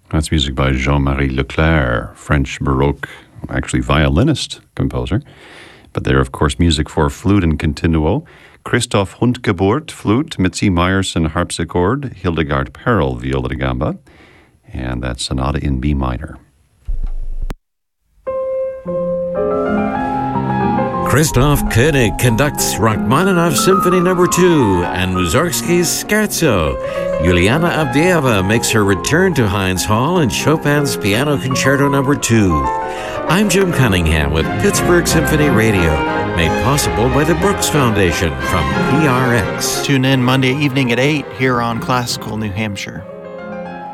That's music by Jean-Marie Leclerc, French Baroque, actually violinist, composer. But there, of course, music for flute and continuo. Christoph Hundgeburt, flute, Mitzi Meyerson, harpsichord, Hildegard Perl, viola da gamba. And that sonata in B minor. Christoph Koenig conducts Rachmaninoff Symphony No. 2 and Mussorgsky's Scherzo. Juliana Avdeeva makes her return to Heinz Hall in Chopin's Piano Concerto No. 2. I'm Jim Cunningham with Pittsburgh Symphony Radio, made possible by the Brooks Foundation from PRX. Tune in Monday evening at 8 here on Classical New Hampshire.